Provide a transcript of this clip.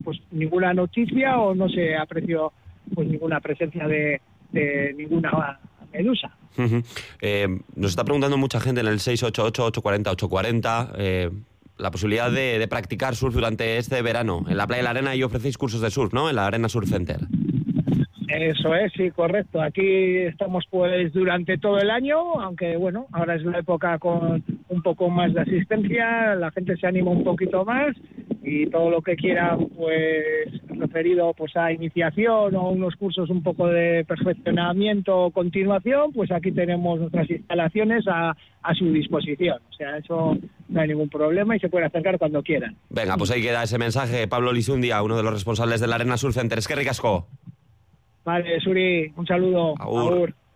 pues ninguna noticia o no se apreció pues ninguna presencia de ninguna medusa. Nos está preguntando mucha gente en el 688-840-840 la posibilidad de practicar surf durante este verano en la Playa de la Arena, y ofrecéis cursos de surf, ¿no? En la Arena Surf Center. Eso es, sí, correcto. Aquí estamos pues durante todo el año, aunque bueno, ahora es la época con un poco más de asistencia, la gente se anima un poquito más y todo lo que quiera pues referido pues a iniciación o unos cursos un poco de perfeccionamiento o continuación, pues aquí tenemos nuestras instalaciones a su disposición. O sea, eso no hay ningún problema y se puede acercar cuando quieran. Venga, pues ahí queda ese mensaje. Pablo Lizundia, uno de los responsables de la Arena Surf Center. Es que ricasco. Vale, Suri, un saludo. Agur.